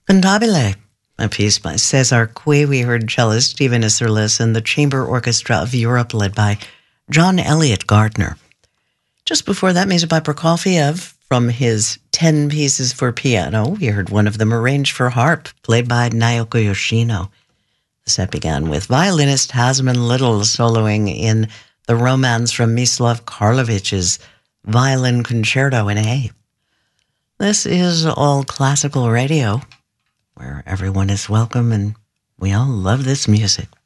Cantabile, a piece by Cesar Cui. We heard cellist Stephen Isserlis and the Chamber Orchestra of Europe, led by John Elliott Gardner. Just before that, music by Prokofiev from his 10 pieces for piano. We heard one of them arranged for harp, played by Naoko Yoshino. The set began with violinist Hasman Little soloing in the Romance from Mislav Karlovich's Violin Concerto in A. This is All Classical Radio, where everyone is welcome and we all love this music.